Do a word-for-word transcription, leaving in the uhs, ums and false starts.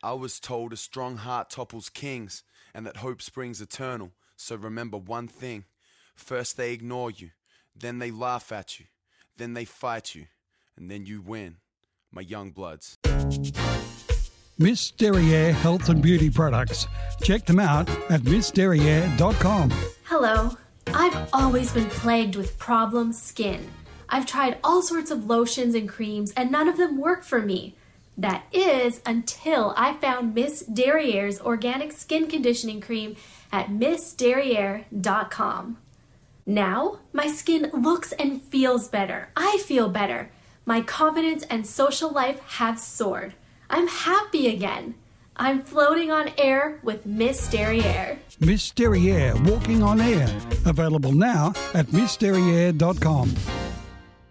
I was told a strong heart topples kings, and that hope springs eternal. So remember one thing. First they ignore you, then they laugh at you, then they fight you, and then you win, my young bloods. Miss Derriere Health and Beauty Products. Check them out at miss derriere dot com. Hello. I've always been plagued with problem skin. I've tried all sorts of lotions and creams, and none of them work for me. That is until I found Miss Derriere's organic skin conditioning cream at miss derriere dot com. Now, my skin looks and feels better. I feel better. My confidence and social life have soared. I'm happy again. I'm floating on air with Miss Derriere. Miss Derriere Walking on Air. Available now at miss derriere dot com.